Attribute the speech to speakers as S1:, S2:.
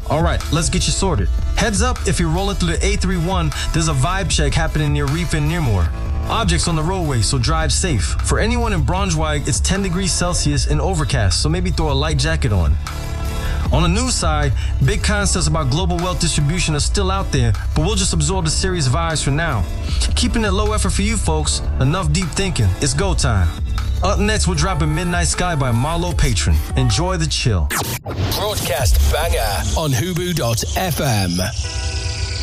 S1: All right, let's get you sorted. Heads up, if you're rolling through the A31, there's a vibe check happening near Reef and Nearmore. Objects on the roadway, so drive safe. For anyone in Braunschweig, it's 10 degrees Celsius and overcast, so maybe throw a light jacket on. On the news side, big concepts about global wealth distribution are still out there, but we'll just absorb the serious vibes for now. Keeping it low effort for you folks, enough deep thinking, it's go time. Up next, we're dropping Midnight Sky by Marlo Patron. Enjoy the chill.
S2: Broadcast banger on Hubu.fm.